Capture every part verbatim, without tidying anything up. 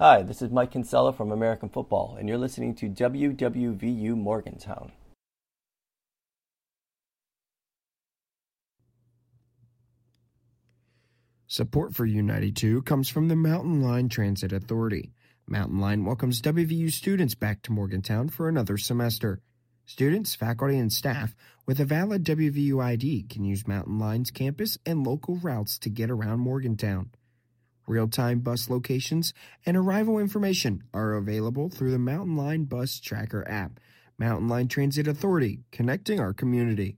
Hi, this is Mike Kinsella from American Football, and you're listening to W W V U Morgantown. Support for U ninety-two comes from the Mountain Line Transit Authority. Mountain Line welcomes W V U students back to Morgantown for another semester. Students, faculty, and staff with a valid W V U I D can use Mountain Line's campus and local routes to get around Morgantown. Real-time bus locations and arrival information are available through the Mountain Line Bus Tracker app. Mountain Line Transit Authority, connecting our community.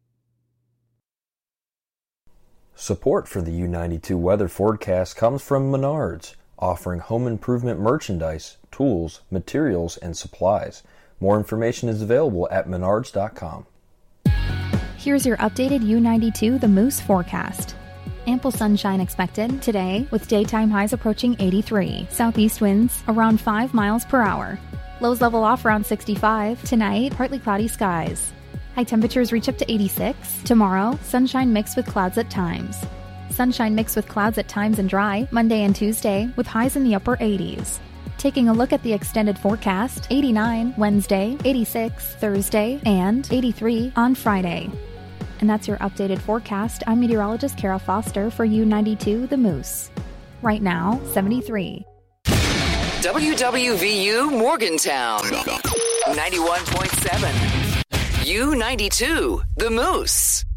Support for the U ninety-two weather forecast comes from Menards, offering home improvement merchandise, tools, materials, and supplies. More information is available at menards dot com. Here's your updated U ninety-two The Moose forecast. Ample sunshine expected today with daytime highs approaching eighty-three. Southeast winds around five miles per hour. Lows level off around sixty-five. Tonight, partly cloudy skies. High temperatures reach up to eighty-six. Tomorrow, sunshine mixed with clouds at times. Sunshine mixed with clouds at times and dry Monday and Tuesday with highs in the upper eighties. Taking a look at the extended forecast, eighty-nine Wednesday, eighty-six Thursday, and eighty-three on Friday. And that's your updated forecast. I'm meteorologist Kara Foster for U ninety-two The Moose. Right now, seventy-three. W W V U Morgantown, ninety-one point seven. U ninety-two The Moose.